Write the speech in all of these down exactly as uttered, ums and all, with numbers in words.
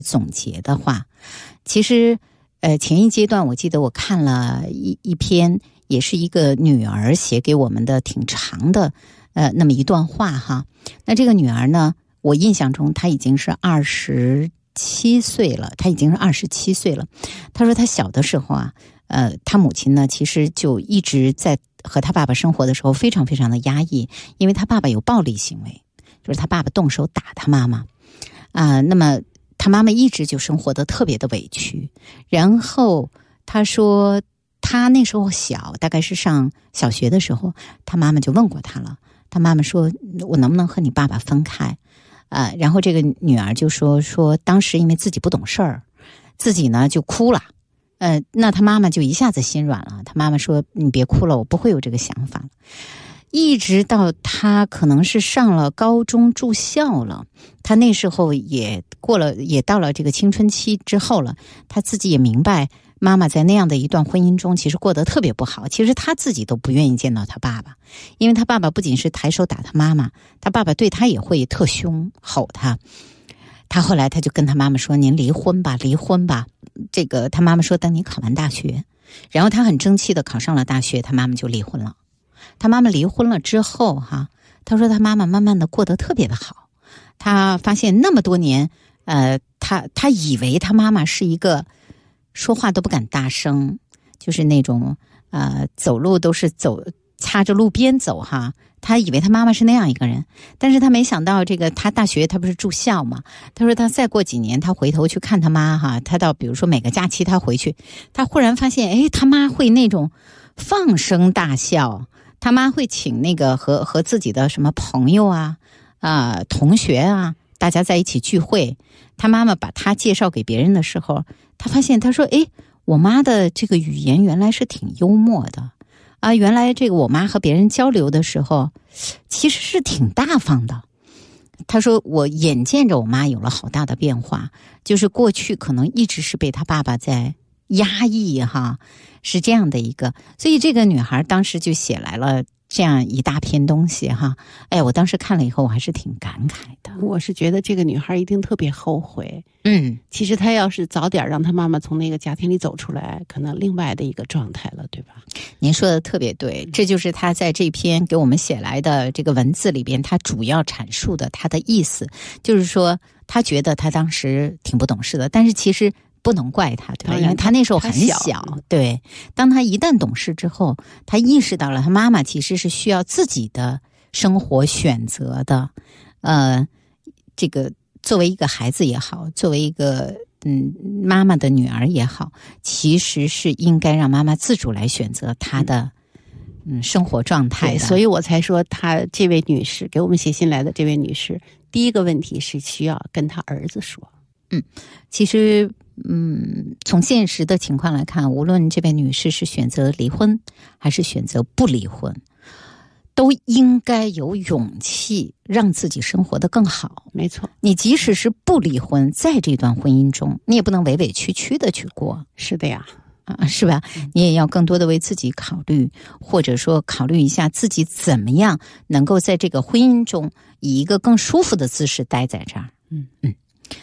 总结的话，其实呃前一阶段我记得我看了一一篇，也是一个女儿写给我们的挺长的呃那么一段话哈。那这个女儿呢，我印象中她已经是二十七岁了，她已经是二十七岁了。她说她小的时候啊，呃她母亲呢其实就一直在和她爸爸生活的时候非常非常的压抑，因为她爸爸有暴力行为，就是她爸爸动手打她妈妈啊、呃，那么她妈妈一直就生活得特别的委屈。然后她说她那时候小，大概是上小学的时候，她妈妈就问过她了，她妈妈说我能不能和你爸爸分开呃，然后这个女儿就说说当时因为自己不懂事儿，自己呢就哭了，呃，那她妈妈就一下子心软了，她妈妈说你别哭了，我不会有这个想法。一直到她可能是上了高中住校了，她那时候也过了，也到了这个青春期之后了，她自己也明白妈妈在那样的一段婚姻中其实过得特别不好，其实她自己都不愿意见到她爸爸，因为她爸爸不仅是抬手打她妈妈，她爸爸对她也会特凶吼她。她后来她就跟她妈妈说您离婚吧离婚吧，这个她妈妈说等你考完大学，然后她很争气的考上了大学，她妈妈就离婚了。她妈妈离婚了之后哈，她说她妈妈慢慢的过得特别的好，她发现那么多年呃，她她以为她妈妈是一个说话都不敢大声，就是那种呃走路都是走擦着路边走哈，他以为他妈妈是那样一个人，但是他没想到这个他大学他不是住校嘛，他说他再过几年他回头去看他妈哈，他到比如说每个假期他回去，他忽然发现哎，他妈会那种放声大笑，他妈会请那个和和自己的什么朋友啊啊、呃、同学啊大家在一起聚会，他妈妈把他介绍给别人的时候，他发现他说哎，我妈的这个语言原来是挺幽默的啊，原来这个我妈和别人交流的时候其实是挺大方的。他说我眼见着我妈有了好大的变化，就是过去可能一直是被他爸爸在压抑哈，是这样的一个，所以这个女孩当时就写来了这样一大篇东西哈。哎，我当时看了以后我还是挺感慨的。 我是觉得这个女孩一定特别后悔， 嗯， 其实她要是早点让她妈妈从那个家庭里走出来，可能另外的一个状态了，对吧？ 您说的特别对，这就是她在这篇给我们写来的这个文字里边，她主要阐述的她的意思，就是说她觉得她当时挺不懂事的，但是其实不能怪他，对吧？因为他那时候很小，小对。当他一旦懂事之后，他意识到了他妈妈其实是需要自己的生活选择的。呃，这个作为一个孩子也好，作为一个嗯妈妈的女儿也好，其实是应该让妈妈自主来选择她的嗯生活状态的。 所以我才说，她这位女士给我们写信来的这位女士，第一个问题是需要跟她儿子说。 嗯，其实。嗯，从现实的情况来看，无论这位女士是选择离婚还是选择不离婚，都应该有勇气让自己生活得更好。 没错， 你即使是不离婚，在这段婚姻中，你也不能委委屈屈的去过。 是的呀， 啊，是吧？你也要更多的为自己考虑，或者说考虑一下自己怎么样能够在这个婚姻中以一个更舒服的姿势待在这儿。 嗯嗯。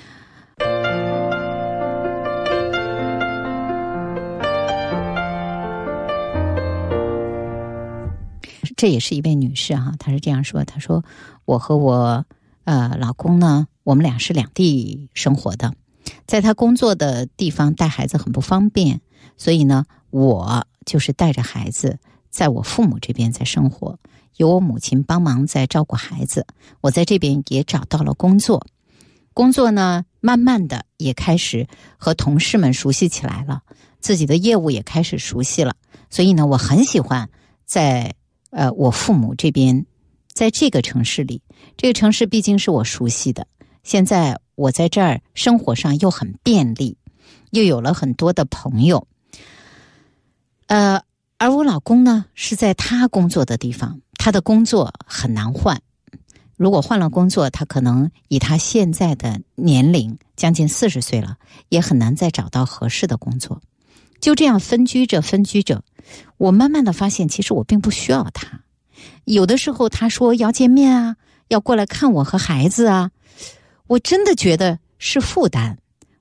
这也是一位女士哈，她是这样说，她说我和我呃老公呢，我们俩是两地生活的，在他工作的地方带孩子很不方便，所以呢我就是带着孩子在我父母这边在生活，由我母亲帮忙在照顾孩子，我在这边也找到了工作，工作呢慢慢的也开始和同事们熟悉起来了，自己的业务也开始熟悉了，所以呢我很喜欢在呃，我父母这边，在这个城市里，这个城市毕竟是我熟悉的。现在我在这儿生活上又很便利，又有了很多的朋友。呃，而我老公呢，是在他工作的地方，他的工作很难换。如果换了工作，他可能以他现在的年龄，将近四十岁了，也很难再找到合适的工作。就这样分居着分居着，我慢慢的发现其实我并不需要他。有的时候他说要见面啊，要过来看我和孩子啊，我真的觉得是负担，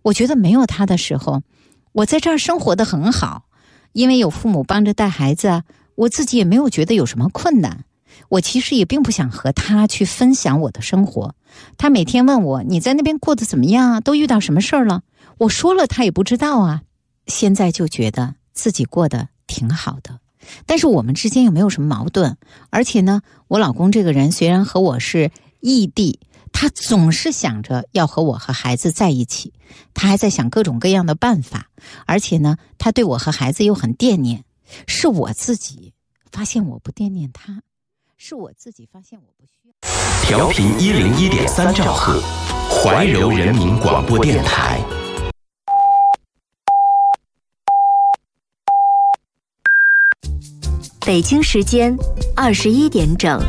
我觉得没有他的时候，我在这儿生活得很好，因为有父母帮着带孩子啊，我自己也没有觉得有什么困难。我其实也并不想和他去分享我的生活。他每天问我，你在那边过得怎么样啊？都遇到什么事儿了？我说了他也不知道啊。现在就觉得自己过得挺好的，但是我们之间又没有什么矛盾。而且呢，我老公这个人虽然和我是异地，他总是想着要和我和孩子在一起，他还在想各种各样的办法。而且呢，他对我和孩子又很惦念。是我自己发现我不惦念他，是我自己发现我不需要。 调频一零一点三兆赫，怀柔人民广播电台。 北京时间二十一点整。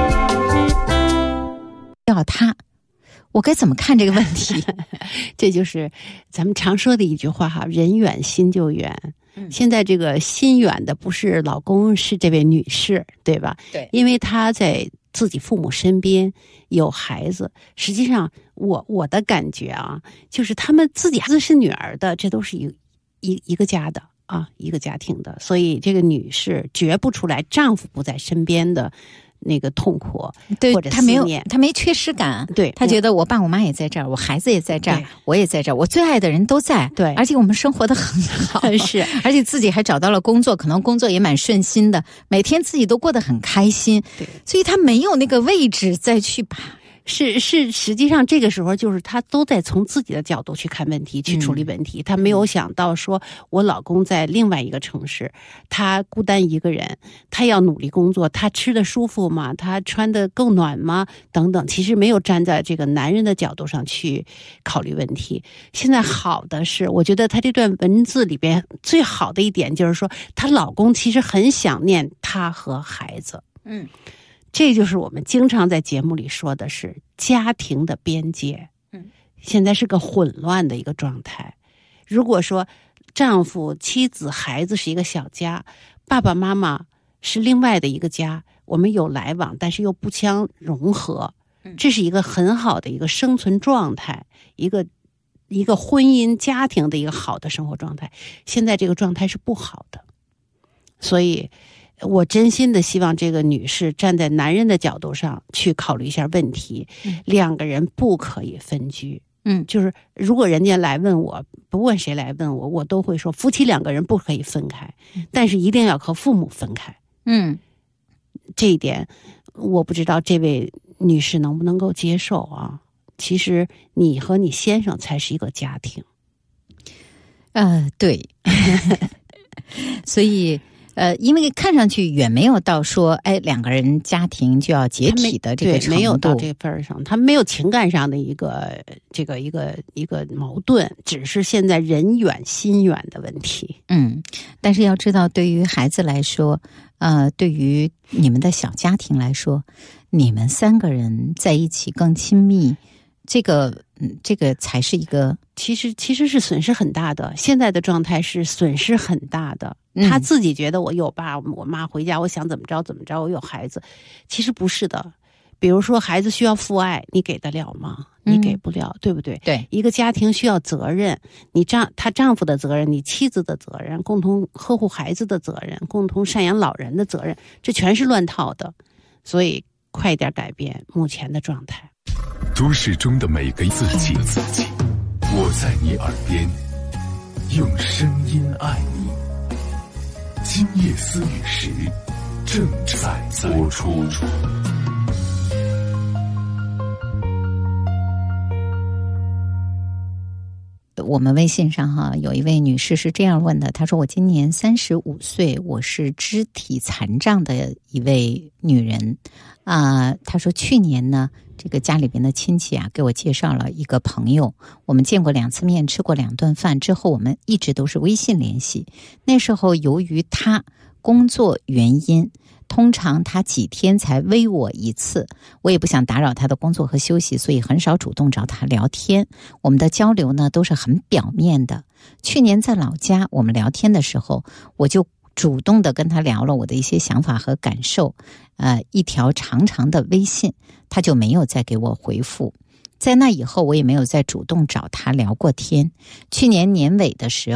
要他，我该怎么看这个问题？ 这就是咱们常说的一句话哈，人远心就远。现在这个心远的不是老公，是这位女士，对吧？ 对， 因为她在自己父母身边有孩子。实际上，我我的感觉啊，就是他们自己孩子是女儿的，这都是一一一个家的啊，一个家庭的。所以这个女士觉不出来丈夫不在身边的那个痛苦， 对， 或者他没有， 思念他没缺失感， 对， 他觉得我爸我妈也在这儿，我孩子也在这儿，我也在这儿，我最爱的人都在， 对， 而且我们生活的很好， 是， 而且自己还找到了工作，可能工作也蛮顺心的，每天自己都过得很开心， 对， 所以他没有那个位置再去把。 是是，实际上这个时候就是他都在从自己的角度去看问题，去处理问题。嗯、他没有想到说，我老公在另外一个城市，他孤单一个人，他要努力工作，他吃的舒服吗？他穿的够暖吗？等等，其实没有站在这个男人的角度上去考虑问题。现在好的是，我觉得他这段文字里边最好的一点就是说，她老公其实很想念她和孩子。 嗯。 这就是我们经常在节目里说的是家庭的边界，嗯，现在是个混乱的一个状态。如果说丈夫、妻子、孩子是一个小家，爸爸妈妈是另外的一个家，我们有来往，但是又不相融合，这是一个很好的一个生存状态，一个一个婚姻家庭的一个好的生活状态。现在这个状态是不好的，所以我真心的希望这个女士站在男人的角度上去考虑一下问题，嗯、两个人不可以分居。嗯，就是如果人家来问我，不问谁来问我，我都会说夫妻两个人不可以分开，但是一定要和父母分开。嗯，这一点我不知道这位女士能不能够接受啊？其实你和你先生才是一个家庭。 呃，对，所以。呃，因为看上去远没有到说，哎，两个人家庭就要解体的这个程度， 没有到这份儿上，他没有情感上的一个这个一个一个矛盾，只是现在人远心远的问题。 嗯，但是要知道，对于孩子来说，呃，对于你们的小家庭来说，你们三个人在一起更亲密，这个，嗯，这个才是一个， 其实其实是损失很大的。现在的状态是损失很大的。他自己觉得我有爸我妈回家，我想怎么着怎么着，我有孩子，其实不是的。比如说孩子需要父爱，你给得了吗？你给不了，嗯、对不对？ 对， 一个家庭需要责任，你丈她丈夫的责任，你妻子的责任，共同呵护孩子的责任，共同赡养老人的责任，这全是乱套的。所以快点改变目前的状态。 都市中的每个自己，我在你耳边，用声音爱你。今夜思雨时，正在播出。 我们微信上哈有一位女士是这样问的，她说：“我今年三十五岁，我是肢体残障的一位女人啊。呃”她说：“去年呢，这个家里边的亲戚啊给我介绍了一个朋友，我们见过两次面，吃过两顿饭，之后我们一直都是微信联系。那时候由于他工作原因，通常他几天才微我一次，我也不想打扰他的工作和休息，所以很少主动找他聊天。我们的交流呢都是很表面的。去年在老家，我们聊天的时候，我就主动的跟他聊了我的一些想法和感受，呃，一条长长的微信，他就没有再给我回复。 在那以后，我也没有再主动找他聊过天。去年年尾的时